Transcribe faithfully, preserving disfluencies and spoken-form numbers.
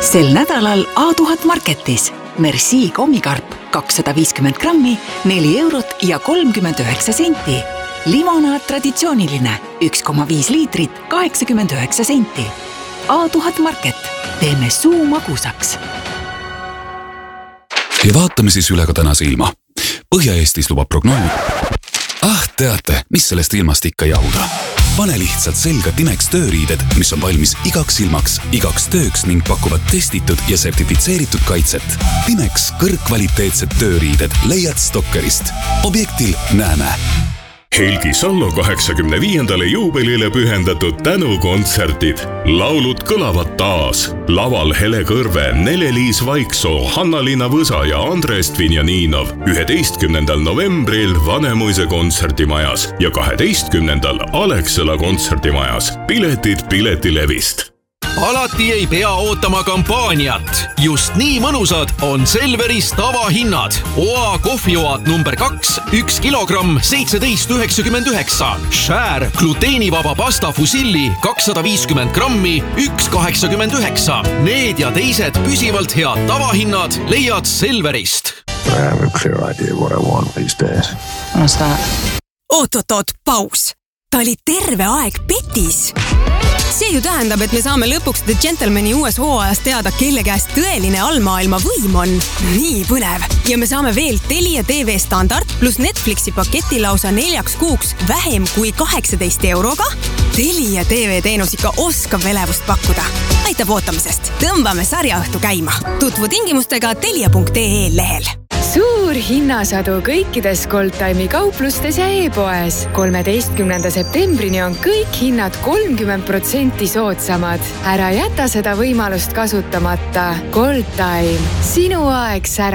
Sel nädalal A tuhat Marketis. Merci kommikarp kakssada viiskümmend grammi, neli eurot ja kolmkümmend üheksa senti. Limonaad traditsiooniline, üks koma viis liitrit, kaheksakümmend üheksa senti. A tuhat Market. Teeme suu magusaks. Ja vaatame siis üle ka tänase ilma. Põhja-Eestis lubab prognoos. Ah, teate, mis sellest ilmast ikka jahuda. Pane lihtsalt selga Timex tööriided, mis on valmis igaks ilmaks, igaks tööks ning pakuvad testitud ja sertifitseeritud kaitset. Timex kõrgkvaliteetsed tööriided leiad Stokkerist. Objektil näeme. Helgi Sallo kaheksakümne viiendale juubelile pühendatud tänukontserdid. Laulud kõlavad taas. Laval Hele Kõrve, Nele-Liis Vaiksoo, Hanna-Liina Võsa ja Andres Dvinjaninov. üheteistkümnendal novembril Vanemuise kontserdimajas ja kaheteistkümnendal Alexela kontserdimajas. Piletid Piletilevist. Alati ei pea ootama kampaaniat. Just nii mõnusad on Selveris tavahinnad. Oa kohvioad number kaks, üks kilogramm, seitseteist üheksakümmend üheksa. Share gluteenivaba pasta fusilli kakssada viiskümmend grammi, üks kaheksakümmend üheksa. Need ja teised püsivalt head tavahinnad leiad Selverist. I have a clear idea what I want these days. What's that? Oot, oot, oot, paus. Ta oli terve aeg petis. See ju tähendab, et me saame lõpuks The Gentlemani uues hooajas teada, kelle käest tõeline allmaailma võim on. Nii põnev. Ja me saame veel Telia T V standard plus Netflixi paketi lausa neljaks kuuks vähem kui kaheksateist euroga. Telia T V teenus ikka oskab elevust pakkuda. Aitab ootamisest. Tõmbame sarjaõhtu käima. Tutvu tingimustega telia punkt ee lehel. Suur hinnasadu kõikides Goldtime'i kauplustes ja e-poes. kolmeteistkümnenda septembrini on kõik hinnad kolmkümmend protsenti soodsamad. Ära jäta seda võimalust kasutamata. Goldtime. Sinu aeg sära.